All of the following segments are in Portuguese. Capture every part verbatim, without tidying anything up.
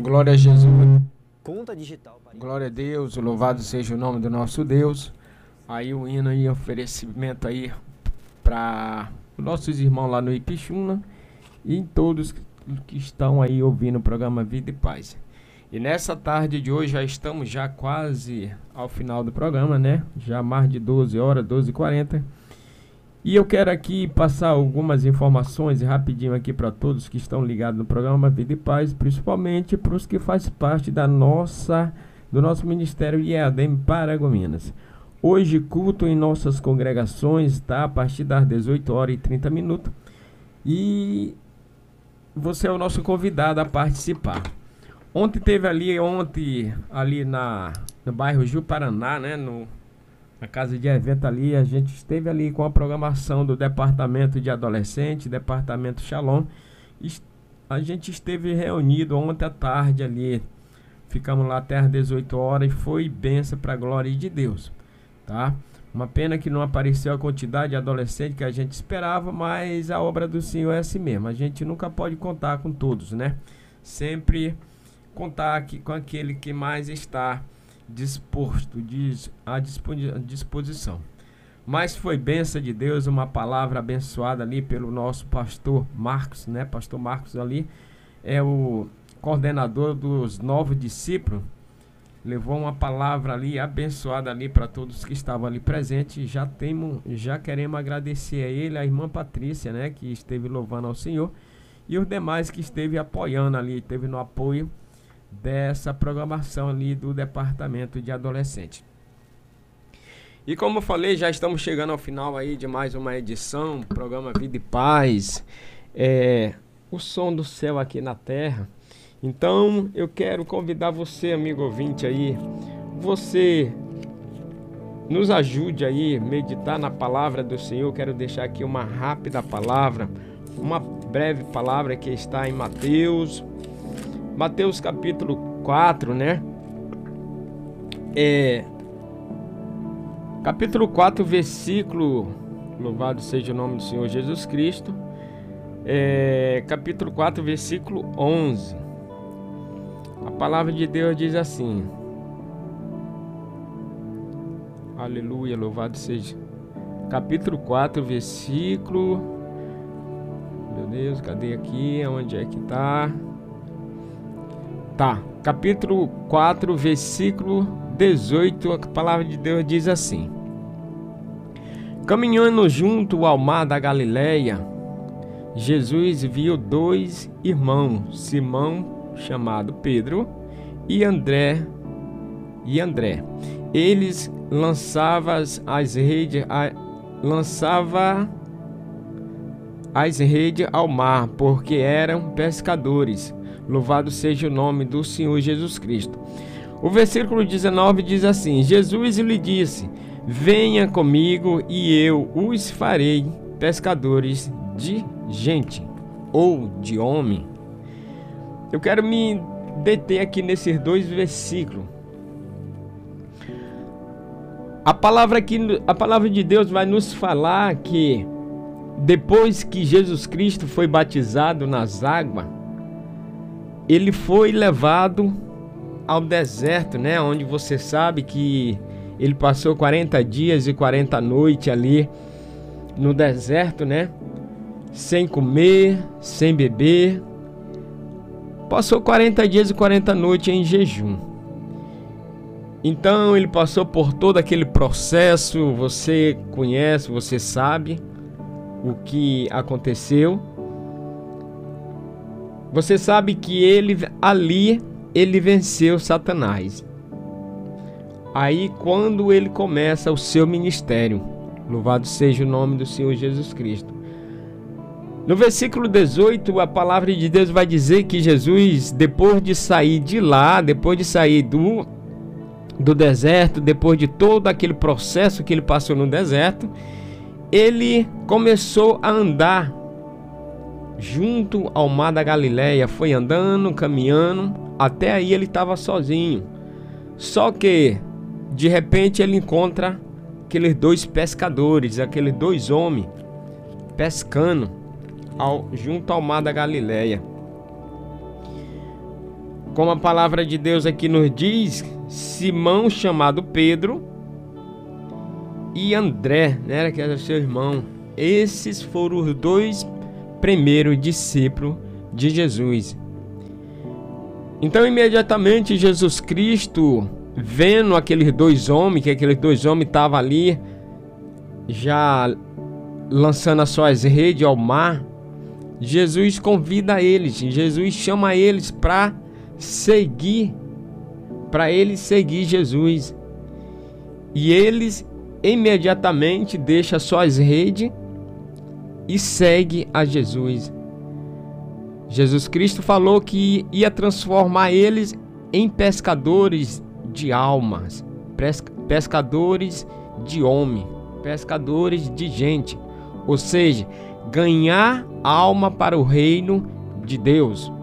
Glória a Jesus. Conta digital. Glória a Deus, louvado seja o nome do nosso Deus. Aí o hino e oferecimento aí para os nossos irmãos lá no Ipixuna e em todos que estão aí ouvindo o programa Vida e Paz. E nessa tarde de hoje já estamos já quase ao final do programa, né? Já mais de doze horas, doze e quarenta. E eu quero aqui passar algumas informações rapidinho aqui para todos que estão ligados no programa Vida e Paz, principalmente para os que fazem parte da nossa, do nosso Ministério I E A D M Paragominas. Hoje, culto em nossas congregações está a partir das dezoito horas e trinta minutos. E você é o nosso convidado a participar. Ontem teve ali, ontem, ali na, no bairro Ju-Paraná, né, no... na casa de evento ali, a gente esteve ali com a programação do Departamento de Adolescente, Departamento Shalom. A gente esteve reunido ontem à tarde ali, ficamos lá até às dezoito horas e foi bênção para a glória de Deus, tá? Uma pena que não apareceu a quantidade de adolescente que a gente esperava, mas a obra do Senhor é assim mesmo. A gente nunca pode contar com todos, né? Sempre contar aqui com aquele que mais está disposto, diz, à disposição. Mas foi bênção de Deus, uma palavra abençoada ali pelo nosso pastor Marcos, né? Pastor Marcos ali é o coordenador dos novos discípulos. Levou uma palavra ali abençoada ali para todos que estavam ali presentes. Já temos, já queremos agradecer a ele, a irmã Patrícia, né, que esteve louvando ao Senhor, e os demais que esteve apoiando ali, esteve no apoio dessa programação ali do Departamento de Adolescente. E como eu falei, já estamos chegando ao final aí de mais uma edição, programa Vida e Paz, é, o som do céu aqui na terra. Então eu quero convidar você, amigo ouvinte aí, você nos ajude aí a meditar na palavra do Senhor. Eu quero deixar aqui uma rápida palavra, uma breve palavra que está em Mateus, Mateus capítulo quatro, né? É, capítulo quatro, versículo, louvado seja o nome do Senhor Jesus Cristo, é, capítulo quatro, versículo onze. A palavra de Deus diz assim, aleluia, louvado seja. Capítulo quatro, versículo, meu Deus, cadê aqui? Onde é que tá? Tá, capítulo quatro, versículo dezoito, a palavra de Deus diz assim: caminhando junto ao mar da Galileia, Jesus viu dois irmãos, Simão, chamado Pedro, e André, e André. Eles lançavam as redes, a, lançava as redes ao mar, porque eram pescadores. Louvado seja o nome do Senhor Jesus Cristo. O versículo dezenove diz assim: Jesus lhe disse: venha comigo e eu os farei pescadores de gente ou de homem. Eu quero me deter aqui nesses dois versículos. A palavra aqui, a palavra de Deus vai nos falar que depois que Jesus Cristo foi batizado nas águas, ele foi levado ao deserto, né? Onde você sabe que ele passou quarenta dias e quarenta noites ali no deserto, né? Sem comer, sem beber. Passou quarenta dias e quarenta noites em jejum. Então ele passou por todo aquele processo, você conhece, você sabe o que aconteceu. Você sabe que ele ali ele venceu Satanás. Aí quando ele começa o seu ministério, louvado seja o nome do Senhor Jesus Cristo. No versículo dezoito, a palavra de Deus vai dizer que Jesus, depois de sair de lá, depois de sair do, do deserto, depois de todo aquele processo que ele passou no deserto, ele começou a andar junto ao mar da Galileia. Foi andando, caminhando, até aí ele estava sozinho. Só que, de repente, ele encontra aqueles dois pescadores, aqueles dois homens, pescando ao, junto ao mar da Galileia. como a palavra de Deus aqui nos diz, Simão, chamado Pedro, e André, né, que era seu irmão. Esses foram os dois primeiros discípulos de Jesus. Então, imediatamente, Jesus Cristo, vendo aqueles dois homens, que aqueles dois homens estavam ali, já lançando as suas redes ao mar, Jesus convida eles, Jesus chama eles para seguir, para eles seguir Jesus. E eles imediatamente deixam suas redes e segue a Jesus. Jesus Cristo falou que ia transformar eles em pescadores de almas, pescadores de homem, pescadores de gente, ou seja, ganhar alma para o reino de Deus.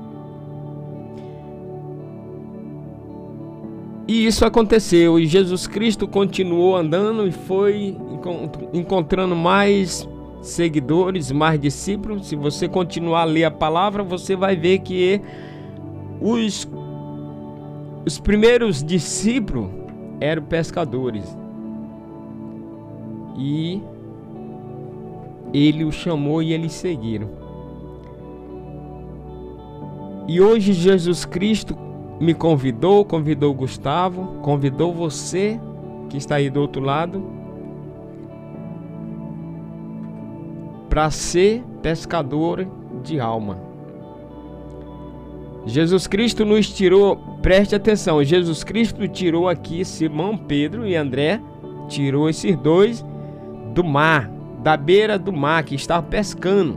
E isso aconteceu, e Jesus Cristo continuou andando e foi encontrando mais seguidores, mais discípulos. Se você continuar a ler a palavra, você vai ver que os, os primeiros discípulos eram pescadores. E ele os chamou e eles seguiram. E hoje Jesus Cristo me convidou, convidou o Gustavo, convidou você que está aí do outro lado para ser pescador de alma. Jesus Cristo nos tirou, preste atenção, Jesus Cristo tirou aqui Simão, Pedro e André, tirou esses dois do mar, da beira do mar, que estavam pescando.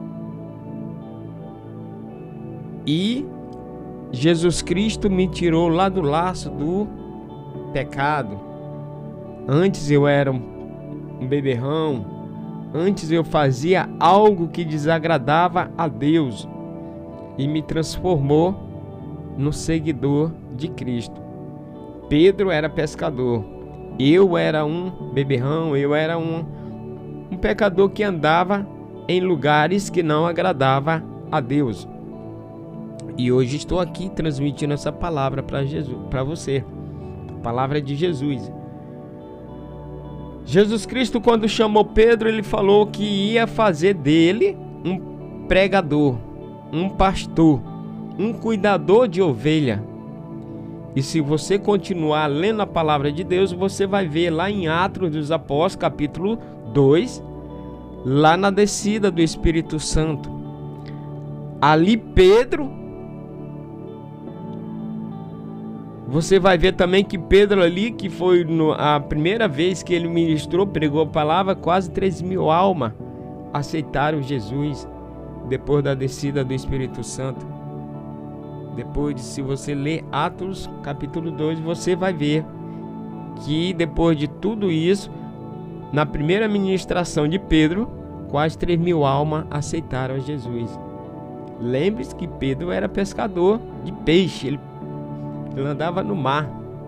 E Jesus Cristo me tirou lá do laço do pecado. Antes eu era um beberrão, antes eu fazia algo que desagradava a Deus, e me transformou no seguidor de Cristo. Pedro era pescador, eu era um beberrão, eu era um, um pecador que andava em lugares que não agradava a Deus. E hoje estou aqui transmitindo essa palavra para Jesus, para você, a palavra de Jesus. Jesus Cristo, quando chamou Pedro, ele falou que ia fazer dele um pregador, um pastor, um cuidador de ovelha. E se você continuar lendo a palavra de Deus, você vai ver lá em Atos dos Apóstolos, capítulo dois, lá na descida do Espírito Santo. Ali Pedro, você vai ver também que Pedro ali, que foi no, a primeira vez que ele ministrou, pregou a palavra, quase três mil almas aceitaram Jesus depois da descida do Espírito Santo. Depois, se você ler Atos capítulo dois, você vai ver que depois de tudo isso, na primeira ministração de Pedro, quase três mil almas aceitaram a Jesus. Lembre-se que Pedro era pescador de peixe, ele Ele andava no mar.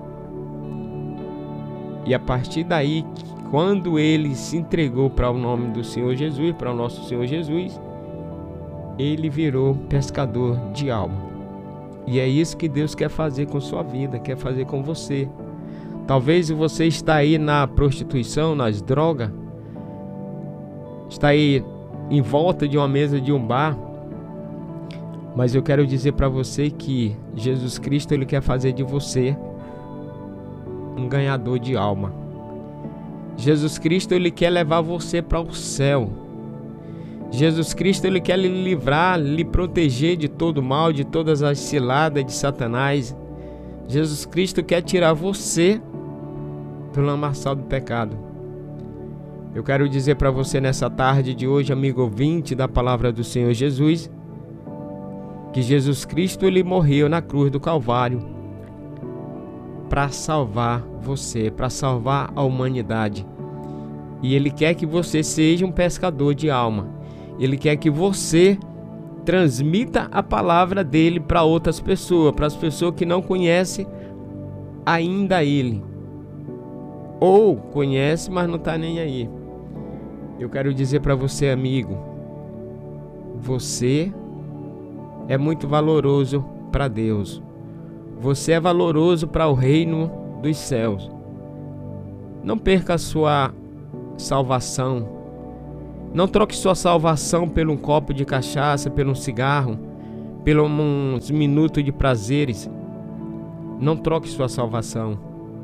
E a partir daí, quando ele se entregou para o nome do Senhor Jesus, para o nosso Senhor Jesus, ele virou pescador de alma. E é isso que Deus quer fazer com sua vida, quer fazer com você. Talvez você está aí na prostituição, nas drogas, está aí em volta de uma mesa de um bar. Mas eu quero dizer para você que Jesus Cristo, ele quer fazer de você um ganhador de alma. Jesus Cristo, ele quer levar você para o céu. Jesus Cristo, ele quer lhe livrar, lhe proteger de todo mal, de todas as ciladas de Satanás. Jesus Cristo quer tirar você do lamaçal do pecado. Eu quero dizer para você nessa tarde de hoje, amigo ouvinte da palavra do Senhor Jesus, que Jesus Cristo, ele morreu na cruz do Calvário para salvar você, para salvar a humanidade. E ele quer que você seja um pescador de alma. Ele quer que você transmita a palavra dele para outras pessoas, para as pessoas que não conhecem ainda ele, ou conhece, mas não está nem aí. Eu quero dizer para você, amigo, você é muito valoroso para Deus. Você é valoroso para o reino dos céus. Não perca a sua salvação. Não troque sua salvação por um copo de cachaça, por um cigarro, por uns minutos de prazeres. Não troque sua salvação.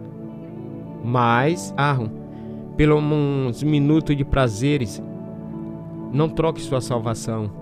Mas, ah, por uns minutos de prazeres. Não troque sua salvação.